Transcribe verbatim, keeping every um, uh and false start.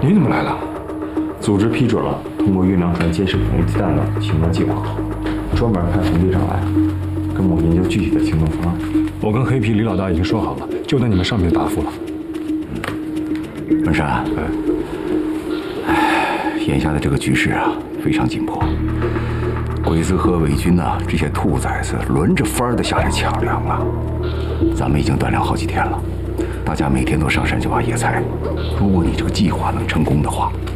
你怎么来了？ 组织批准了，通过运粮船监视红鸡蛋的行动计划，专门派冯队长来跟我研究具体的行动方案。 我跟黑皮李老大已经说好了，就等你们上面的答复了。 文山，哎，眼下的这个局势啊，非常紧迫。鬼子和伪军呐，这些兔崽子轮着番的下来抢粮了。咱们已经断粮好几天了，大家每天都上山去挖野菜。如果你这个计划能成功的话，